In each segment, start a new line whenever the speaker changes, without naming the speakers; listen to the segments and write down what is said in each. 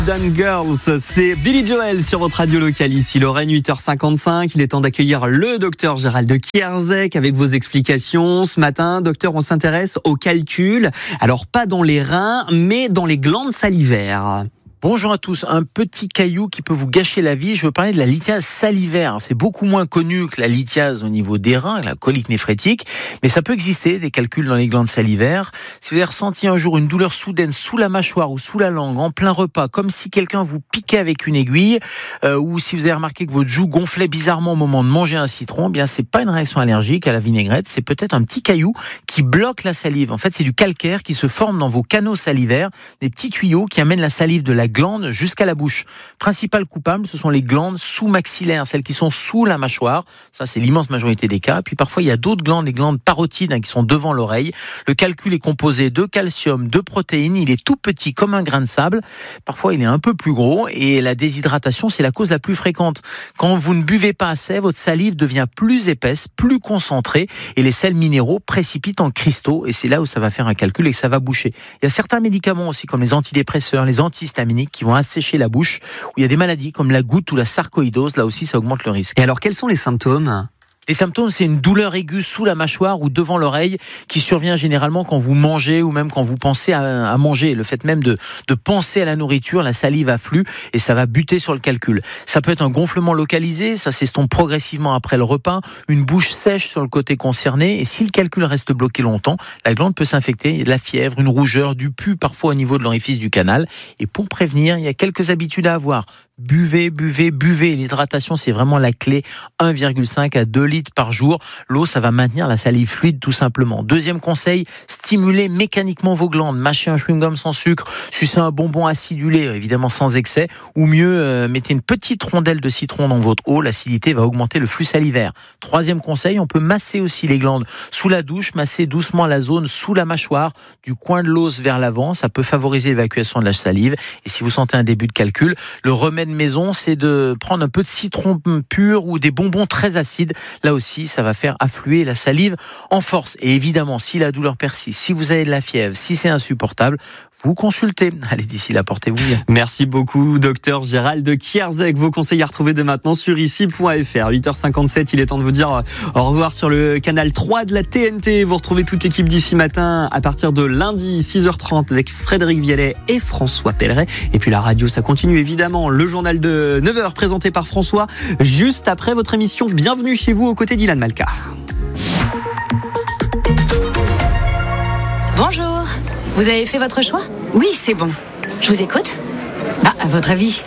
Done Girls, c'est Billy Joel sur votre radio locale ici, Lorraine, 8h55. Il est temps d'accueillir le docteur Gérald de Kierzek avec vos explications. Ce matin, docteur, on s'intéresse au calcul. Alors, pas dans les reins, mais dans les glandes salivaires.
Bonjour à tous. Un petit caillou qui peut vous gâcher la vie. Je veux parler de la lithiase salivaire. C'est beaucoup moins connu que la lithiase au niveau des reins, la colique néphrétique, mais ça peut exister, des calculs dans les glandes salivaires. Si vous avez ressenti un jour une douleur soudaine sous la mâchoire ou sous la langue, en plein repas, comme si quelqu'un vous piquait avec une aiguille, ou si vous avez remarqué que votre joue gonflait bizarrement au moment de manger un citron, eh bien c'est pas une réaction allergique à la vinaigrette, c'est peut-être un petit caillou qui bloque la salive. En fait, c'est du calcaire qui se forme dans vos canaux salivaires, des petits tuyaux qui amènent la salive de la glande jusqu'à la bouche. Principal coupable, ce sont les glandes sous-maxillaires, celles qui sont sous la mâchoire. Ça, c'est l'immense majorité des cas. Puis parfois, il y a d'autres glandes, les glandes parotides, qui sont devant l'oreille. Le calcul est composé de calcium, de protéines. Il est tout petit comme un grain de sable. Parfois, il est un peu plus gros. Et la déshydratation, c'est la cause la plus fréquente. Quand vous ne buvez pas assez, votre salive devient plus épaisse, plus concentrée. Et les sels minéraux précipitent en cristaux. Et c'est là où ça va faire un calcul et que ça va boucher. Il y a certains médicaments aussi, comme les antidépresseurs, les antihistaminiques, qui vont assécher la bouche, où il y a des maladies comme la goutte ou la sarcoïdose, là aussi ça augmente le risque.
Et alors, quels sont les symptômes ?
Les symptômes, c'est une douleur aiguë sous la mâchoire ou devant l'oreille qui survient généralement quand vous mangez ou même quand vous pensez à manger. Le fait même de penser à la nourriture, la salive afflue et ça va buter sur le calcul. Ça peut être un gonflement localisé, ça s'estompe progressivement après le repas, une bouche sèche sur le côté concerné et si le calcul reste bloqué longtemps, la glande peut s'infecter, il y a de la fièvre, une rougeur, du pus parfois au niveau de l'orifice du canal. Et pour prévenir, il y a quelques habitudes à avoir. Buvez. L'hydratation, c'est vraiment la clé. 1,5 à 2 litres par jour. L'eau, ça va maintenir la salive fluide, tout simplement. Deuxième conseil, stimulez mécaniquement vos glandes. Mâchez un chewing-gum sans sucre, sucez un bonbon acidulé, évidemment sans excès. Ou mieux, mettez une petite rondelle de citron dans votre eau. L'acidité va augmenter le flux salivaire. Troisième conseil, on peut masser aussi les glandes. Sous la douche, masser doucement la zone sous la mâchoire, du coin de l'os vers l'avant. Ça peut favoriser l'évacuation de la salive. Et si vous sentez un début de calcul, le remède maison, c'est de prendre un peu de citron pur ou des bonbons très acides. Là aussi, ça va faire affluer la salive en force. Et évidemment, si la douleur persiste, si vous avez de la fièvre, si c'est insupportable, vous consultez. Allez, d'ici là, portez-vous bien.
Merci beaucoup, docteur Gérald de Kierzek. Vos conseils à retrouver dès maintenant sur ici.fr. 8h57, il est temps de vous dire au revoir sur le canal 3 de la TNT. Vous retrouvez toute l'équipe d'ici matin à partir de lundi, 6h30 avec Frédéric Vialet et François Pelleret. Et puis la radio, ça continue évidemment. Le journal de 9h présenté par François, juste après votre émission. Bienvenue chez vous aux côtés d'Ilan Malka.
Bonjour. Vous avez fait votre choix ?
Oui, c'est bon.
Je vous écoute.
À votre avis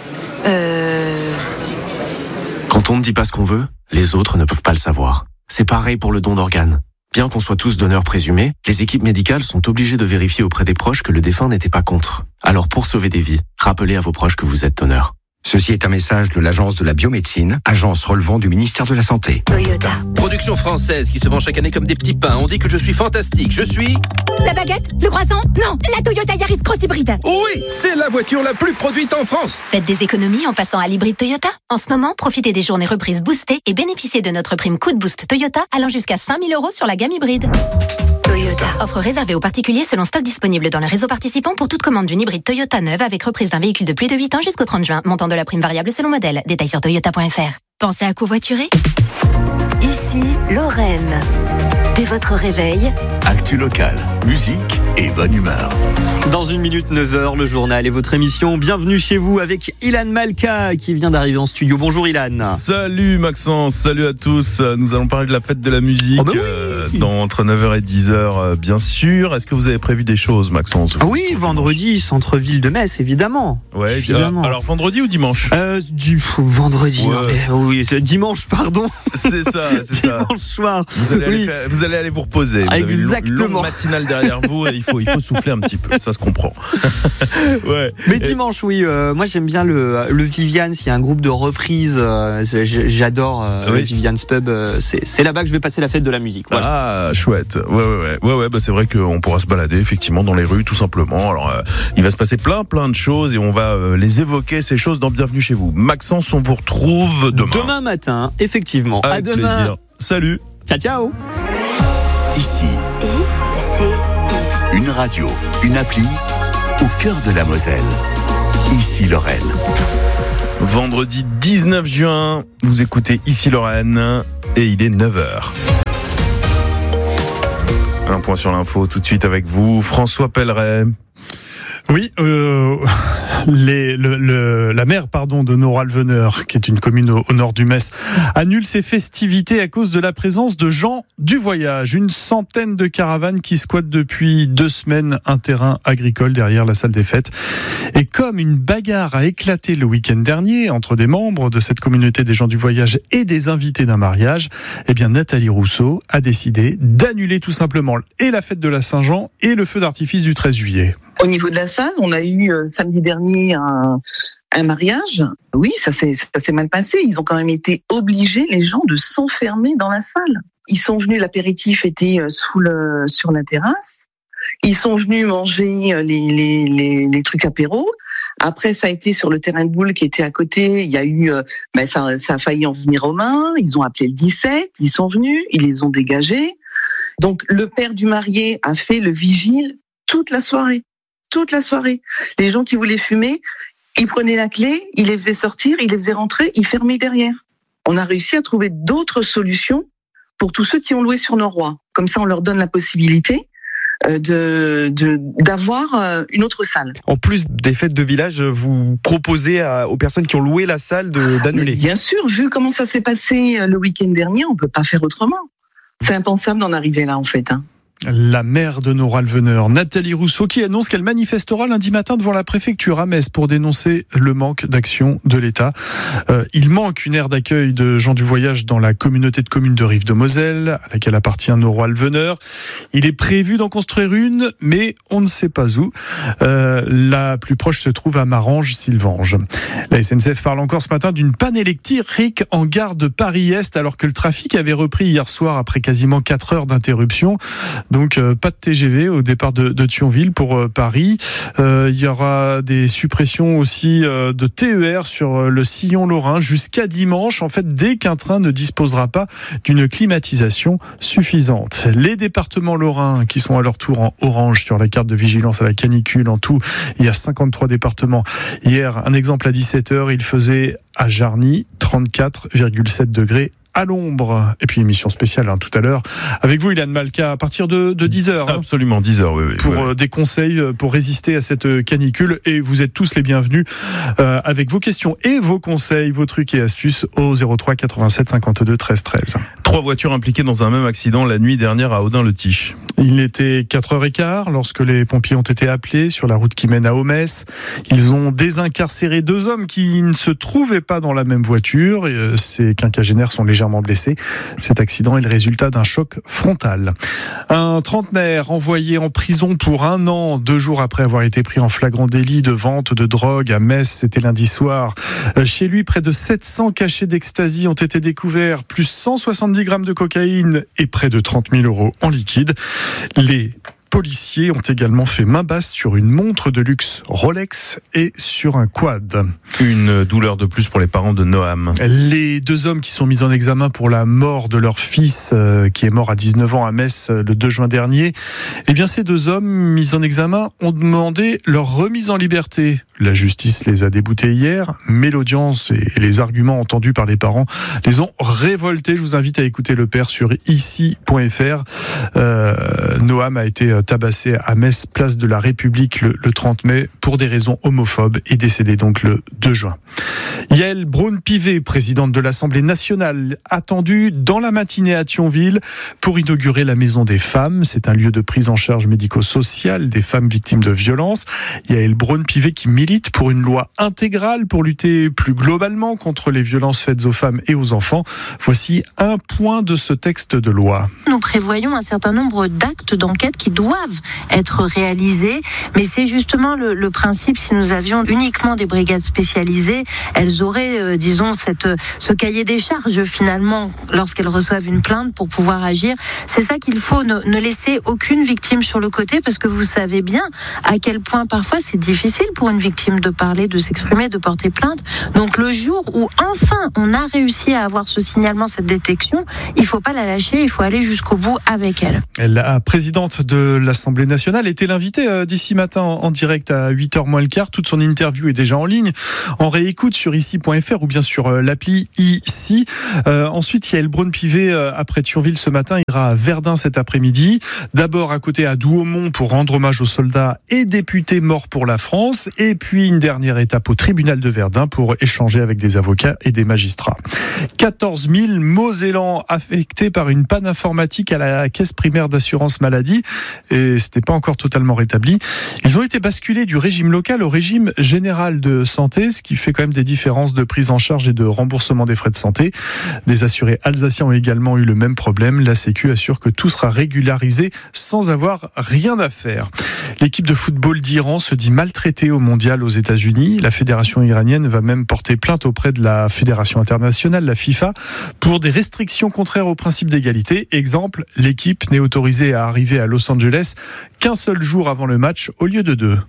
Quand on ne dit pas ce qu'on veut, les autres ne peuvent pas le savoir. C'est pareil pour le don d'organes. Bien qu'on soit tous donneurs présumés, les équipes médicales sont obligées de vérifier auprès des proches que le défunt n'était pas contre. Alors pour sauver des vies, rappelez à vos proches que vous êtes donneur.
Ceci est un message de l'Agence de la biomédecine, agence relevant du ministère de la Santé.
Toyota.
Production française qui se vend chaque année comme des petits pains. On dit que je suis fantastique. Je suis...
La baguette? Le croissant? Non, la Toyota Yaris Cross Hybride.
Oui, c'est la voiture la plus produite en France.
Faites des économies en passant à l'hybride Toyota. En ce moment, profitez des journées reprises boostées et bénéficiez de notre prime Coup de Boost Toyota allant jusqu'à 5 000 € sur la gamme hybride.
Toyota.
Offre réservée aux particuliers selon stock disponible dans le réseau participant pour toute commande d'une hybride Toyota neuve avec reprise d'un véhicule de plus de 8 ans jusqu'au 30 juin. Montant de la prime variable selon modèle. Détails sur toyota.fr. Pensez à covoiturer ?
Ici, Lorraine. Dès votre réveil,
actu locale, musique et bonne humeur.
Dans une minute, 9h, le journal et votre émission. Bienvenue chez vous avec Ilan Malka qui vient d'arriver en studio. Bonjour Ilan.
Salut Maxence, salut à tous. Nous allons parler de la fête de la musique entre 9h et 10h bien sûr. Est-ce que vous avez prévu des choses Maxence ?
Oui, vendredi, centre-ville de Metz évidemment.
Ouais, évidemment. Alors vendredi ou dimanche ?
Vendredi,
ouais.
Oui, dimanche pardon.
C'est ça.
Dimanche soir.
Vous allez aller vous reposer. Vous
Exactement.
avez une longue matinale derrière vous et il faut souffler un petit peu, ça se comprend. Ouais.
Mais dimanche, oui. Moi, j'aime bien le Vivian's. Il y a un groupe de reprises. J'adore le Vivian's Pub. C'est là-bas que je vais passer la fête de la musique. Voilà.
Ah, chouette. Ouais. Bah, c'est vrai qu'on pourra se balader effectivement dans les rues, tout simplement. Alors, il va se passer plein de choses et on va les évoquer ces choses dans Bienvenue chez vous. Maxence, on vous retrouve demain.
Demain matin, effectivement.
Avec
à demain.
Plaisir. Salut.
Ciao.
Ici,
ICI.
une radio, une appli au cœur de la Moselle. Ici Lorraine.
Vendredi 19 juin, vous écoutez Ici Lorraine et il est 9h. Un point sur l'info tout de suite avec vous, François Pelleret.
Oui, la maire de Nord-Alveneur, qui est une commune au nord du Metz, annule ses festivités à cause de la présence de gens du voyage. Une centaine de caravanes qui squattent depuis 2 semaines un terrain agricole derrière la salle des fêtes. Et comme une bagarre a éclaté le week-end dernier entre des membres de cette communauté des gens du voyage et des invités d'un mariage, eh bien Nathalie Rousseau a décidé d'annuler tout simplement et la fête de la Saint-Jean et le feu d'artifice du 13 juillet.
Au niveau de la salle, on a eu samedi dernier un mariage. Oui, ça s'est mal passé. Ils ont quand même été obligés, les gens, de s'enfermer dans la salle. Ils sont venus, l'apéritif était sur la terrasse. Ils sont venus manger les trucs apéros. Après, ça a été sur le terrain de boule qui était à côté. Il y a eu, ça a failli en venir aux mains. Ils ont appelé le 17. Ils sont venus. Ils les ont dégagés. Donc, le père du marié a fait le vigile toute la soirée. Les gens qui voulaient fumer, ils prenaient la clé, ils les faisaient sortir, ils les faisaient rentrer, ils fermaient derrière. On a réussi à trouver d'autres solutions pour tous ceux qui ont loué sur nos rois. Comme ça, on leur donne la possibilité d'avoir une autre salle.
En plus des fêtes de village, vous proposez aux personnes qui ont loué la salle d'annuler.
Bien sûr, vu comment ça s'est passé le week-end dernier, on peut pas faire autrement. C'est impensable d'en arriver là, en fait.
La maire de Nord-Alveneur, Nathalie Rousseau, qui annonce qu'elle manifestera lundi matin devant la préfecture à Metz pour dénoncer le manque d'action de l'État. Il manque une aire d'accueil de gens du voyage dans la communauté de communes de Rive-de-Moselle, à laquelle appartient Nord-Alveneur. Il est prévu d'en construire une, mais on ne sait pas où. La plus proche se trouve à Marange-Sylvange. La SNCF parle encore ce matin d'une panne électrique en gare de Paris-Est, alors que le trafic avait repris hier soir après quasiment 4 heures d'interruption. Donc pas de TGV au départ de Thionville pour Paris. Il y aura des suppressions aussi de TER sur le sillon lorrain jusqu'à dimanche. En fait, dès qu'un train ne disposera pas d'une climatisation suffisante. Les départements lorrains qui sont à leur tour en orange sur la carte de vigilance à la canicule. En tout, il y a 53 départements. Hier, un exemple à 17h, il faisait à Jarny 34,7 degrés. À l'ombre. Et puis émission spéciale tout à l'heure. Avec vous, Ilan Malka, à partir de 10h.
Absolument, 10h, oui.
Pour des conseils pour résister à cette canicule. Et vous êtes tous les bienvenus avec vos questions et vos conseils, vos trucs et astuces au 03 87 52 13 13.
3 voitures impliquées dans un même accident la nuit dernière à Audun-le-Tiche.
Il était 4h15 lorsque les pompiers ont été appelés sur la route qui mène à Aumès. Ils ont désincarcéré 2 hommes qui ne se trouvaient pas dans la même voiture. Ces quinquagénaires sont légèrement blessés. Cet accident est le résultat d'un choc frontal. Un trentenaire envoyé en prison pour 1 an, 2 jours après avoir été pris en flagrant délit de vente de drogue à Metz, c'était lundi soir. Chez lui, près de 700 cachets d'ecstasy ont été découverts, plus 170 grammes de cocaïne et près de 30 000 € en liquide. Les policiers ont également fait main basse sur une montre de luxe Rolex et sur un quad.
Une douleur de plus pour les parents de Noam.
Les 2 hommes qui sont mis en examen pour la mort de leur fils, qui est mort à 19 ans à Metz le 2 juin dernier, eh bien ces 2 hommes mis en examen ont demandé leur remise en liberté. La justice les a déboutés hier, mais l'audience et les arguments entendus par les parents les ont révoltés. Je vous invite à écouter le père sur ici.fr. Noam a été tabassé à Metz, place de la République le 30 mai pour des raisons homophobes et décédé donc le 2 juin. Yael Braun-Pivet, présidente de l'Assemblée nationale, attendue dans la matinée à Thionville pour inaugurer la Maison des femmes. C'est un lieu de prise en charge médico-sociale des femmes victimes de violences. Yael Braun-Pivet qui milite pour une loi intégrale pour lutter plus globalement contre les violences faites aux femmes et aux enfants. Voici un point de ce texte de loi.
Nous prévoyons un certain nombre d'actes d'enquête qui doivent être réalisés, mais c'est justement le principe. Si nous avions uniquement des brigades spécialisées, elles auraient, ce cahier des charges finalement lorsqu'elles reçoivent une plainte pour pouvoir agir. C'est ça qu'il faut, ne laisser aucune victime sur le côté, parce que vous savez bien à quel point parfois c'est difficile pour une victime victime de parler, de s'exprimer, de porter plainte. Donc le jour où enfin on a réussi à avoir ce signalement, cette détection, il faut pas la lâcher, il faut aller jusqu'au bout avec elle.
La présidente de l'Assemblée nationale était l'invitée d'ici matin en direct à 8h moins le quart. Toute son interview est déjà en ligne, en réécoute sur ici.fr ou bien sur l'appli ici. Ensuite, Yael Braun-Pivet, après Thionville ce matin, ira à Verdun cet après-midi. D'abord à côté à Douaumont pour rendre hommage aux soldats et députés morts pour la France. Et puis une dernière étape au tribunal de Verdun pour échanger avec des avocats et des magistrats. 14 000 Mosellans affectés par une panne informatique à la caisse primaire d'assurance maladie. Et c'était pas encore totalement rétabli. Ils ont été basculés du régime local au régime général de santé, ce qui fait quand même des différences de prise en charge et de remboursement des frais de santé. Des assurés alsaciens ont également eu le même problème. La Sécu assure que tout sera régularisé sans avoir rien à faire. L'équipe de football d'Iran se dit maltraitée au mondial aux États-Unis. La fédération iranienne va même porter plainte auprès de la fédération internationale, la FIFA, pour des restrictions contraires au principe d'égalité. Exemple, l'équipe n'est autorisée à arriver à Los Angeles qu'un seul jour avant le match au lieu de 2.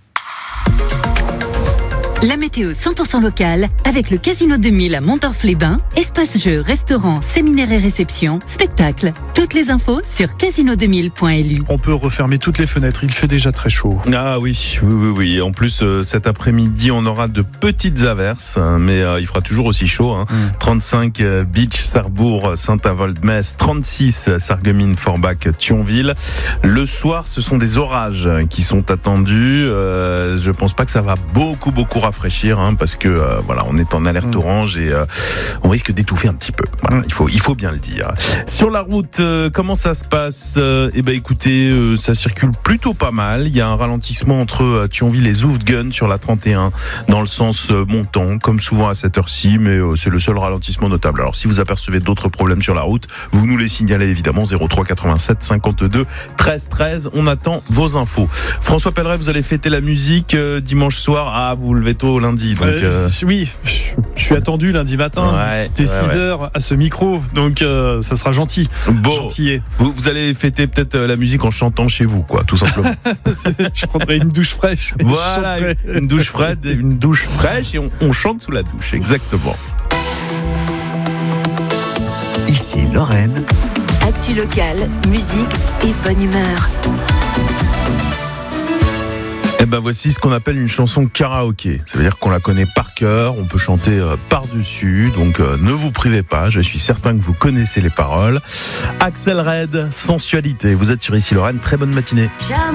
La météo 100% locale avec le Casino 2000 à Montorf-les-Bains. Espace jeux, restaurants, séminaires et réceptions, spectacles. Toutes les infos sur casino2000.lu.
On peut refermer toutes les fenêtres, il fait déjà très chaud.
Ah oui. En plus, cet après-midi, on aura de petites averses, mais il fera toujours aussi chaud. 35 Beach, Sarrebourg, Saint-Avold-Metz, 36 Sarreguemines, Forbach, Thionville. Le soir, ce sont des orages qui sont attendus. Je pense pas que ça va beaucoup rafraîchir, parce que on est en alerte orange et on risque d'étouffer un petit peu. Voilà, il faut bien le dire. Sur la route, comment ça se passe ? Écoutez, ça circule plutôt pas mal. Il y a un ralentissement entre Thionville et Zoutgen sur la 31 dans le sens montant, comme souvent à cette heure-ci, mais c'est le seul ralentissement notable. Alors si vous apercevez d'autres problèmes sur la route, vous nous les signalez évidemment 03 87 52 13 13. On attend vos infos. François Pelleret, vous allez fêter la musique dimanche soir. Vous levez tôt lundi. Donc
oui, je suis attendu lundi matin dès 6h à ce micro, donc ça sera gentil.
Bon, vous allez fêter peut-être la musique en chantant chez vous, tout simplement.
Je prendrai une douche fraîche.
Voilà, une douche fraîche et on chante sous la douche, exactement.
Ici Lorraine.
Actu locale, musique et bonne humeur.
Voici ce qu'on appelle une chanson karaoké. Ça veut dire qu'on la connaît par cœur, on peut chanter par-dessus, donc ne vous privez pas, je suis certain que vous connaissez les paroles. Axel Red, Sensualité. Vous êtes sur Ici Lorraine, très bonne matinée.